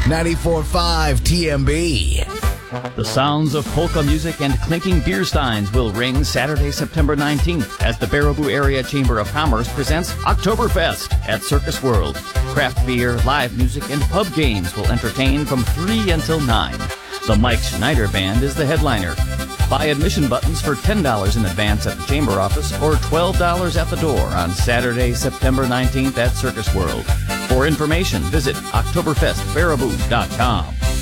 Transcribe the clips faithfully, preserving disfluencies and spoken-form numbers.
ninety-four point five T M B. The sounds of polka music and clinking beer steins will ring Saturday, September nineteenth as the Baraboo Area Chamber of Commerce presents Oktoberfest at Circus World. Craft beer, live music, and pub games will entertain from three until nine. The Mike Schneider Band is the headliner. Buy admission buttons for ten dollars in advance at the Chamber office or twelve dollars at the door on Saturday, September nineteenth at Circus World. For information, visit Oktoberfest Baraboo dot com.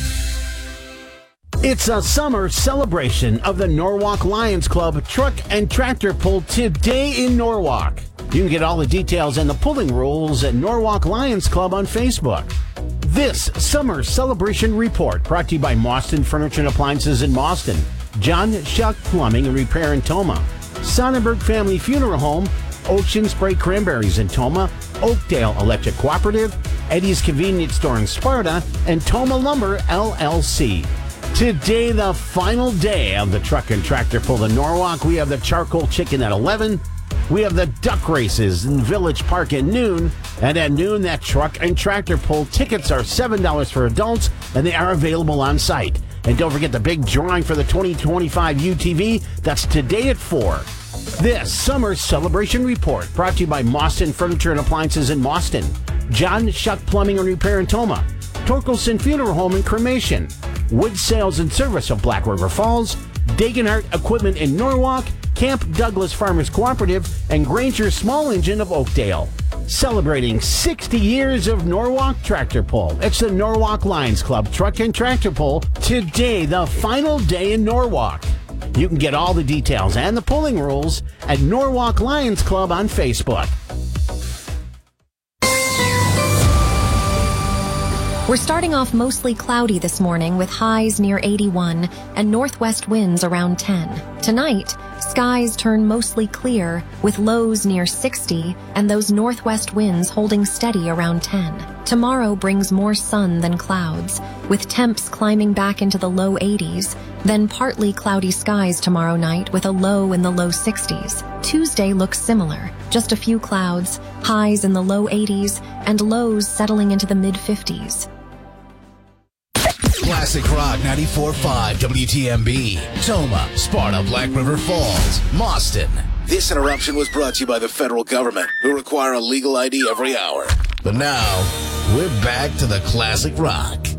It's a summer celebration of the Norwalk Lions Club Truck and Tractor Pull today in Norwalk. You can get all the details and the pulling rules at Norwalk Lions Club on Facebook. This summer celebration report brought to you by Mauston Furniture and Appliances in Mauston, John Shuck Plumbing and Repair in Toma, Sonnenberg Family Funeral Home, Ocean Spray Cranberries in Toma, Oakdale Electric Cooperative, Eddie's Convenience Store in Sparta, and Toma Lumber L L C. Today, the final day of the Truck and Tractor Pull in Norwalk. We have the Charcoal Chicken at eleven. We have the Duck Races in Village Park at noon. And at noon, that Truck and Tractor Pull tickets are seven dollars for adults, and they are available on site. And don't forget the big drawing for the twenty twenty-five U T V. That's today at four. This summer celebration report brought to you by Mauston Furniture and Appliances in Mauston, John Shuck Plumbing and Repair in Toma, Torkelson Funeral Home and Cremation, Wood Sales and Service of Black River Falls, Dagenhart Equipment in Norwalk, Camp Douglas Farmers Cooperative, and Granger Small Engine of Oakdale. Celebrating sixty years of Norwalk Tractor Pull. It's the Norwalk Lions Club Truck and Tractor Pull. Today, the final day in Norwalk. You can get all the details and the pulling rules at Norwalk Lions Club on Facebook. We're starting off mostly cloudy this morning with highs near eighty-one and northwest winds around ten. Tonight, skies turn mostly clear with lows near sixty and those northwest winds holding steady around ten. Tomorrow brings more sun than clouds, with temps climbing back into the low eighties, then partly cloudy skies tomorrow night with a low in the low sixties. Tuesday looks similar, just a few clouds, highs in the low eighties, and lows settling into the mid fifties. Classic Rock ninety-four point five W T M B, Toma, Sparta, Black River Falls, Mauston. This interruption was brought to you by the federal government, who require a legal I D every hour. But now, we're back to the Classic Rock.